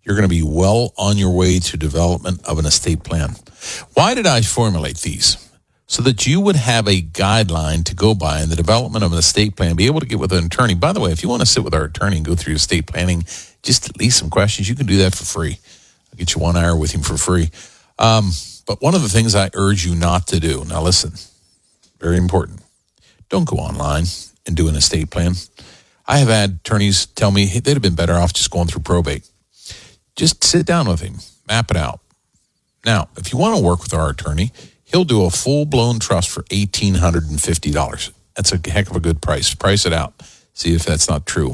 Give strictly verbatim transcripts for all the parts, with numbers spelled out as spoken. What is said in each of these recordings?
you're going to be well on your way to development of an estate plan. Why did I formulate these? So that you would have a guideline to go by in the development of an estate plan, be able to get with an attorney. By the way, if you want to sit with our attorney and go through estate planning, just at least some questions, you can do that for free. I'll get you one hour with him for free. Um, but one of the things I urge you not to do, now listen, very important, don't go online and do an estate plan. I have had attorneys tell me hey, they'd have been better off just going through probate. Just sit down with him, map it out. Now, if you want to work with our attorney, he'll do a full-blown trust for one thousand eight hundred fifty dollars. That's a heck of a good price. Price it out. See if that's not true.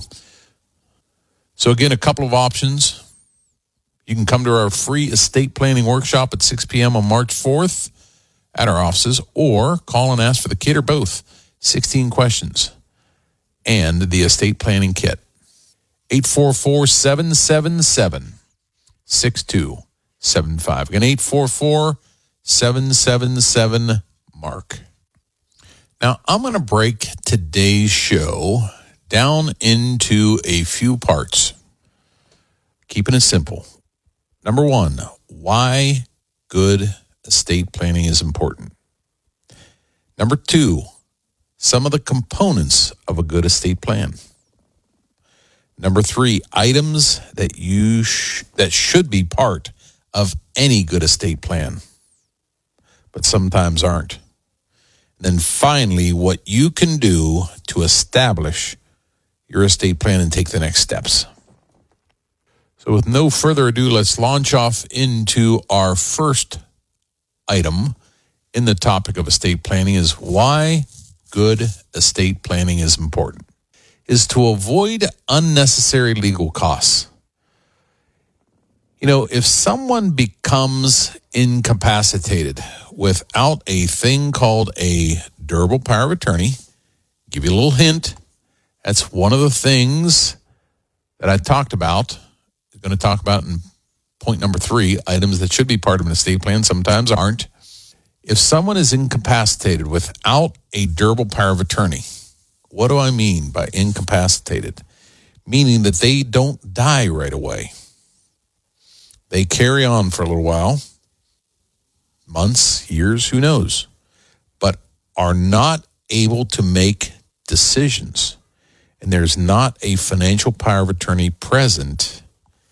So again, a couple of options. You can come to our free estate planning workshop at six p.m. on March fourth at our offices, or call and ask for the kit or both. sixteen questions and the estate planning kit. eight four four, seven seven seven, six two seven five. Again, eight four four, seven seven seven, Mark. Now, I'm going to break today's show down into a few parts, keeping it simple. Number one, why good estate planning is important. Number two, some of the components of a good estate plan. Number three, items that you sh- that should be part of any good estate plan, but sometimes aren't. And then finally, what you can do to establish your estate plan and take the next steps. So with no further ado, let's launch off into our first item in the topic of estate planning is why good estate planning is important. Is to avoid unnecessary legal costs. You know, if someone becomes incapacitated without a thing called a durable power of attorney, give you a little hint, that's one of the things that I talked about, I'm going to talk about in point number three, items that should be part of an estate plan, sometimes aren't. If someone is incapacitated without a durable power of attorney, what do I mean by incapacitated? Meaning that they don't die right away. They carry on for a little while, months, years, who knows, but are not able to make decisions. And there's not a financial power of attorney present.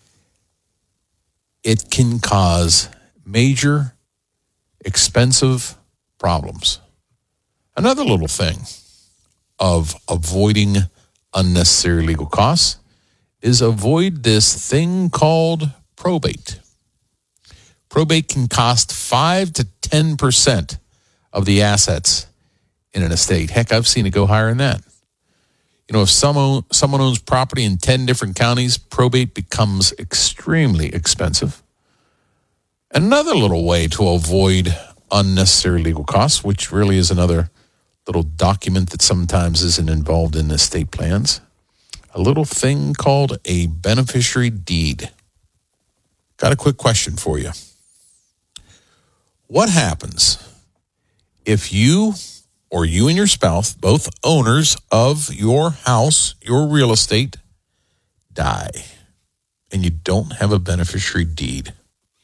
It can cause major, expensive problems. Another little thing of avoiding unnecessary legal costs is avoid this thing called probate. Probate can cost five to ten percent of the assets in an estate. Heck, I've seen it go higher than that. You know, if someone, someone owns property in ten different counties, probate becomes extremely expensive. Another little way to avoid unnecessary legal costs, which really is another little document that sometimes isn't involved in estate plans, a little thing called a beneficiary deed. Got a quick question for you. What happens if you or you and your spouse, both owners of your house, your real estate, die and you don't have a beneficiary deed?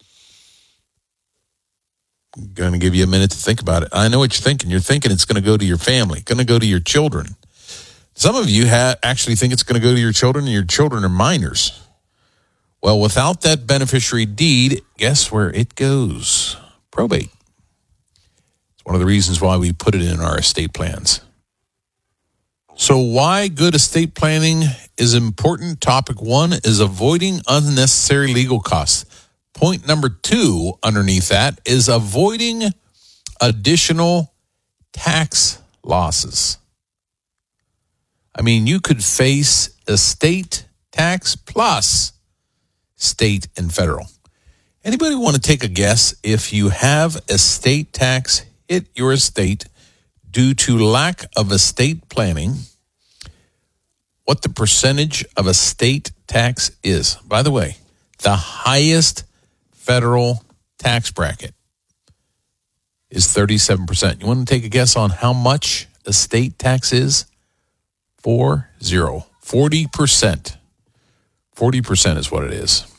I'm going to give you a minute to think about it. I know what you're thinking. You're thinking it's going to go to your family, going to go to your children. Some of you ha- actually think it's going to go to your children, and your children are minors. Well, without that beneficiary deed, guess where it goes? Probate. It's one of the reasons why we put it in our estate plans. So why good estate planning is important. Topic one is avoiding unnecessary legal costs. Point number two underneath that is avoiding additional tax losses. I mean, you could face estate tax plus state and federal. Anybody want to take a guess if you have estate tax hit your estate due to lack of estate planning, what the percentage of estate tax is? By the way, the highest federal tax bracket is thirty-seven percent. You want to take a guess on how much estate tax is? Four zero. forty percent. forty percent is what it is.